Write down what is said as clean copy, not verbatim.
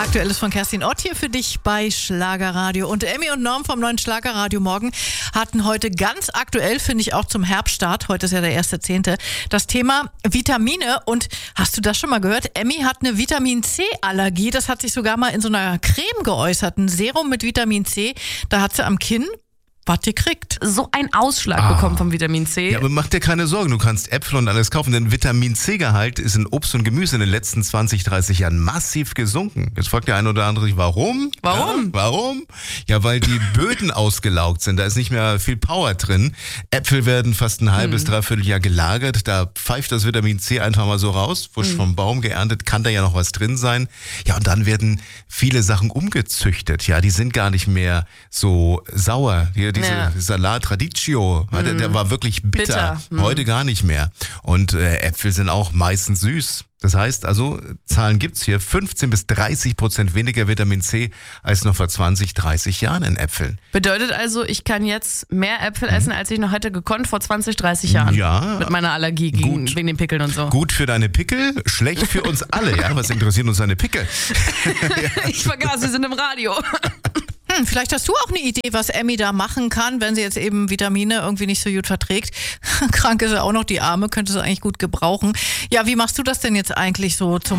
Aktuelles von Kerstin Ott hier für dich bei Schlagerradio. Und Emmy und Norm vom neuen Schlagerradio Morgen hatten heute ganz aktuell, finde ich auch zum Herbststart, heute ist ja der 1.10., das Thema Vitamine. Und hast du das schon mal gehört? Emmy hat eine Vitamin-C-Allergie. Das hat sich sogar mal in so einer Creme geäußert. Ein Serum mit Vitamin C. Da hat sie am Kinn was gekriegt. So ein Ausschlag bekommen vom Vitamin C. Ja, aber mach dir keine Sorgen, du kannst Äpfel und alles kaufen, denn Vitamin-C-Gehalt ist in Obst und Gemüse in den letzten 20, 30 Jahren massiv gesunken. Jetzt fragt der eine oder andere sich, warum? Warum? Ja, warum? Ja, weil die Böden ausgelaugt sind, da ist nicht mehr viel Power drin. Äpfel werden fast ein halbes, dreiviertel Jahr gelagert, da pfeift das Vitamin C einfach mal so raus, frisch vom Baum geerntet, kann da ja noch was drin sein. Ja, und dann werden viele Sachen umgezüchtet, ja, die sind gar nicht mehr so sauer. Dieser Salat Radicchio, der war wirklich bitter. Heute gar nicht mehr. Und Äpfel sind auch meistens süß. Das heißt also, Zahlen gibt's hier, 15-30% weniger Vitamin C als noch vor 20, 30 Jahren in Äpfeln. Bedeutet also, ich kann jetzt mehr Äpfel essen, als ich noch hätte gekonnt vor 20, 30 Jahren. Ja. Mit meiner Allergie wegen den Pickeln und so. Gut für deine Pickel, schlecht für uns alle. Ja, was interessieren uns deine Pickel? Ich vergaß, wir sind im Radio. Vielleicht hast du auch eine Idee, was Emmy da machen kann, wenn sie jetzt eben Vitamine irgendwie nicht so gut verträgt. Krank ist ja auch noch die Arme, könnte sie eigentlich gut gebrauchen. Ja, wie machst du das denn jetzt eigentlich so zum